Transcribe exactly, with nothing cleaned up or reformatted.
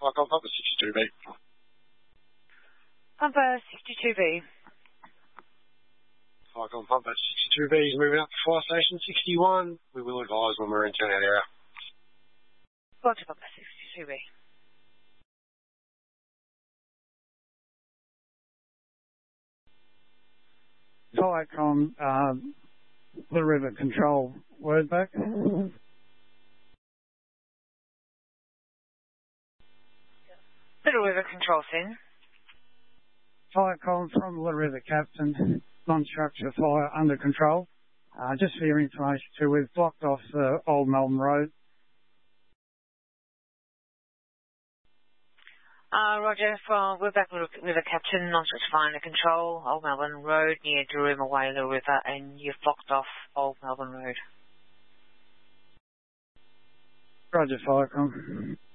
Icon Pumper sixty-two B. Pumper sixty-two B. Icon Pumper sixty-two B is moving up to fire station sixty-one. We will advise when we're in turnout area. Roger, Pumper sixty-two B. Viacom, uh, the River Control, word back. Little River Control Sin. Viacom from La River Captain, non-structure fire under control. Uh, just for your information too, we've blocked off the Old Melbourne Road. Uh, Roger, from we're back with River Captain, non-structure fire under control, Old Melbourne Road near Daruma Way, Little River, and you've blocked off Old Melbourne Road. Roger, Viacom.